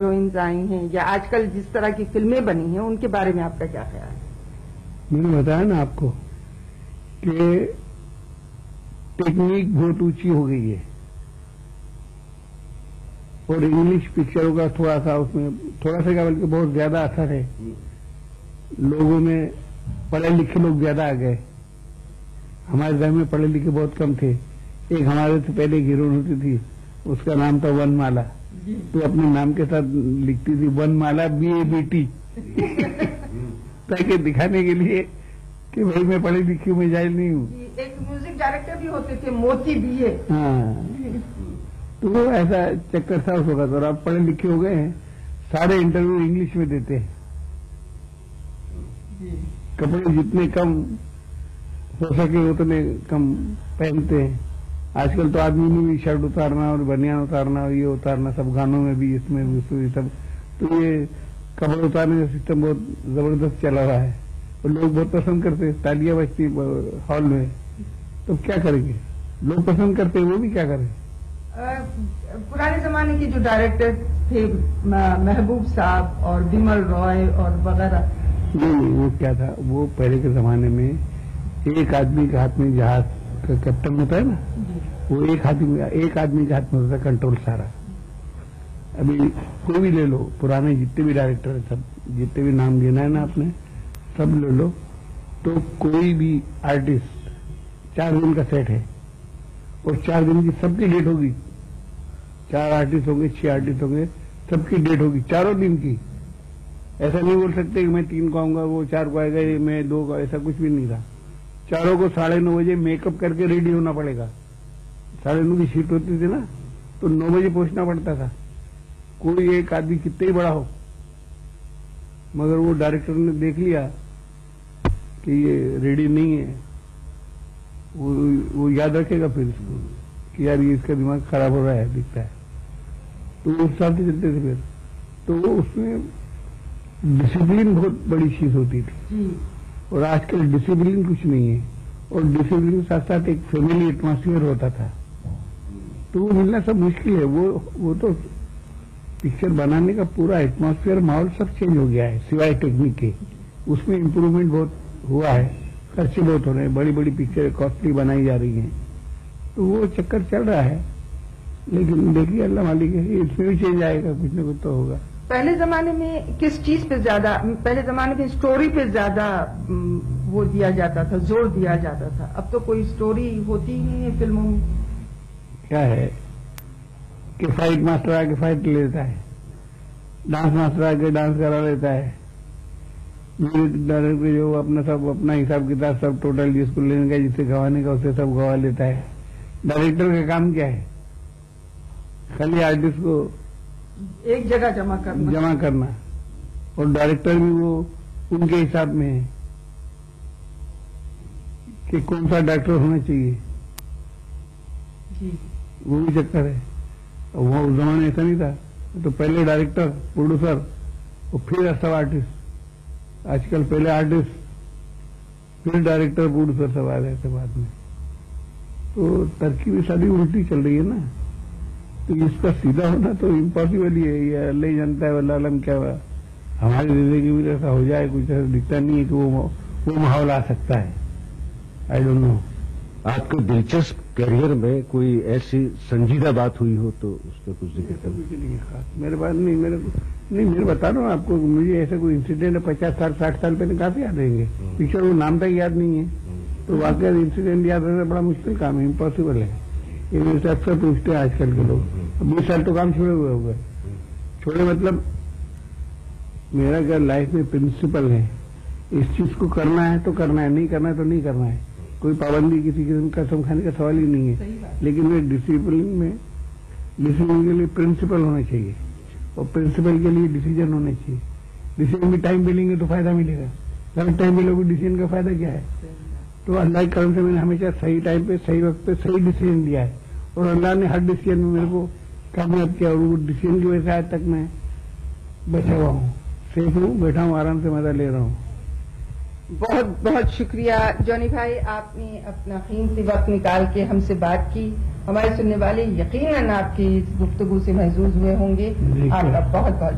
Heroines आई हैं या आजकल जिस तरह की फिल्में बनी हैं उनके बारे में आपका क्या ख्याल है? मैंने बताया ना आपको कि टेक्निक बहुत ऊंची हो गई है और इंग्लिश पिक्चरों का थोड़ा सा उसमें थोड़ा सा क्या बल्कि बहुत ज्यादा असर है। लोगों में पढ़े लिखे लोग ज्यादा आ गए। हमारे घर में पढ़े लिखे बहुत कम थे। एक हमारे से पहले एक हीरोइन होती थी, उसका नाम था वनमाला। तो अपने नाम के साथ लिखती थी वनमाला BABT ताकि दिखाने के लिए कि भाई मैं पढ़ी लिखी हूं, मैं जाहिल नहीं हूं। एक म्यूजिक डायरेक्टर भी होते थे मोती BA। हाँ, तो वो ऐसा चक्कर था उसका। तो आप पढ़े लिखे हो गए हैं, सारे इंटरव्यू इंग्लिश में देते हैं। कपड़े जितने कम हो सके उतने कम पहनते हैं। आजकल तो आदमी ने भी शर्ट उतारना और बनियान उतारना और ये उतारना, सब गानों में भी, इसमें भी, उसमें सब। तो ये कपड़े उतारने का सिस्टम बहुत जबरदस्त चला रहा है और लोग बहुत पसंद करते हैं। तालियां बजती हॉल में, तो क्या करेंगे? लोग पसंद करते हैं, वो भी क्या करें? पुराने जमाने के जो डायरेक्टर थे महबूब साहब और बिमल रॉय और वगैरह, नहीं, वो क्या था, वो पहले के जमाने में एक आदमी के हाथ में जहाज का कैप्टन होता है ना, वो एक आदमी के हाथ में होता है कंट्रोल सारा। अभी कोई भी ले लो, पुराने जितने भी डायरेक्टर है, सब जितने भी नाम लेना है ना आपने, सब ले लो, तो कोई भी आर्टिस्ट 4 दिन का सेट है और 4 दिन की सबकी डेट होगी। 4 आर्टिस्ट होंगे, 6 आर्टिस्ट होंगे, सबकी डेट होगी चारों दिन की। ऐसा नहीं बोल सकते कि मैं 3 को आऊंगा, वो 4 को आएगा, मैं 2 को, ऐसा कुछ भी नहीं था। चारों को 9:30 बजे मेकअप करके रेडी होना पड़ेगा। 9:30 की शीट होती थी ना, तो 9 बजे पहुंचना पड़ता था। कोई एक आदमी कितना ही बड़ा हो, मगर वो डायरेक्टर ने देख लिया कि ये रेडी नहीं है, वो याद रखेगा फिर इसको कि यार ये इसका दिमाग खराब हो रहा है, दिखता है। तो उस हिसाब से चलते थे फिर। तो उसमें डिसिप्लिन बहुत बड़ी चीज होती थी और आजकल डिसिप्लिन कुछ नहीं है। और डिसिप्लिन के साथ साथ एक फैमिली एटमॉस्फेयर होता था, तो वो मिलना सब मुश्किल है। वो तो पिक्चर बनाने का पूरा एटमॉस्फेयर, माहौल सब चेंज हो गया है, सिवाय टेक्निक के। उसमें इम्प्रूवमेंट बहुत हुआ है, खर्चे बहुत हो रहे हैं, बड़ी बड़ी पिक्चर कॉस्टली बनाई जा रही हैं, तो वो चक्कर चल रहा है। लेकिन देखिए अल्लाह मालिक है, इसमें भी चेंज आएगा, कुछ न कुछ तो होगा। पहले जमाने में किस चीज पे ज्यादा, पहले जमाने में स्टोरी पे ज्यादा वो दिया जाता था, जोर दिया जाता था। अब तो कोई स्टोरी होती ही नहीं है फिल्मों में। क्या है कि फाइट मास्टर आके फाइट ले लेता है, डांस मास्टर आके डांस करा लेता है, म्यूजिक डायरेक्टर जो अपना सब अपना हिसाब किताब सब टोटल जिसको लेने का, जिससे गवाने का, उससे सब गवा लेता है। डायरेक्टर का काम क्या है? खाली आर्टिस्ट को एक जगह जमा करना और डायरेक्टर भी वो उनके हिसाब में है कि कौन सा डायरेक्टर होना चाहिए जी। वो भी चक्कर है। वो उस जमाने ऐसा नहीं था, तो पहले डायरेक्टर, प्रोड्यूसर और फिर सब आर्टिस्ट। आजकल पहले आर्टिस्ट फिर डायरेक्टर प्रोड्यूसर सब आ रहे थे बाद में। तो तरकीब सारी उल्टी चल रही है ना, तो इसका सीधा होना तो इम्पॉसिबल ही है। ये अल्लाह ही जानता है, वल्लाह आलम क्या हुआ। हमारी जिंदगी में ऐसा हो जाए, कुछ ऐसा दिखता नहीं है कि वो माहौल आ सकता है। I don't know. आपके दिलचस्प करियर में कोई ऐसी संजीदा बात हुई हो तो उसका कुछ जिक्र करें। कुछ नहीं है खास मेरे पास, नहीं मेरे बता रहा हूँ आपको, मुझे ऐसा कोई इंसिडेंट 50 साल 60 साल पहले कहाँ से याद रहेंगे? पिक्चर वो नाम तक याद नहीं है, तो वाकई इंसिडेंट याद रहना बड़ा मुश्किल काम है, इम्पॉसिबल है। ये मेरे से अक्सर पूछते हैं आजकल के लोग। 20 साल तो काम छोड़े हुए हो गए। छोड़े मतलब मेरा क्या लाइफ में प्रिंसिपल है, इस चीज को करना है तो करना है, नहीं करना है तो नहीं करना है। कोई पाबंदी किसी किस्म का कसम खाने का सवाल ही नहीं है। लेकिन वे डिसिप्लिन के लिए प्रिंसिपल होना चाहिए और प्रिंसिपल के लिए डिसीजन होने चाहिए। डिसीजन में टाइम भी लेंगे तो फायदा मिलेगा, गलत टाइम में लोगों डिसीजन का फायदा क्या है? तो अल्लाह के करम से मैंने हमेशा सही टाइम पे, सही वक्त पे सही डिसीजन लिया है और अल्लाह ने हर डिसीजन में मेरे को कामयाब किया। और वो डिसीजन की वजह से आज तक मैं बचा हुआ हूँ, सेफ हूँ, बैठा हूँ, आराम से मजा ले रहा हूँ। बहुत बहुत शुक्रिया जॉनी भाई, आपने अपना कीमती वक्त निकाल के हमसे बात की। हमारे सुनने वाले यकीनन आपकी इस गुफ्तगू से महजूज हुए होंगे। आपका बहुत बहुत